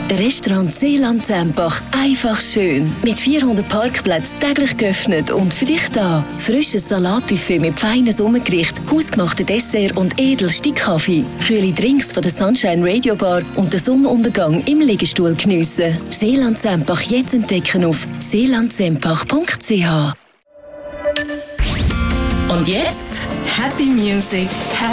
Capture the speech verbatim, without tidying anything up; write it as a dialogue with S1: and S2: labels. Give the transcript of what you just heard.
S1: Restaurant Seeland Sempach. Einfach schön. Mit vierhundert Parkplätzen täglich geöffnet und für dich da. Frisches Salatbuffet mit feinen Sommergericht, hausgemachten Dessert und edelsten Kaffee. Kühle Drinks von der Sunshine Radio Bar und den Sonnenuntergang im Liegestuhl geniessen. Seeland Sempach jetzt entdecken auf seelandsempach punkt c h.
S2: Und jetzt Happy Music.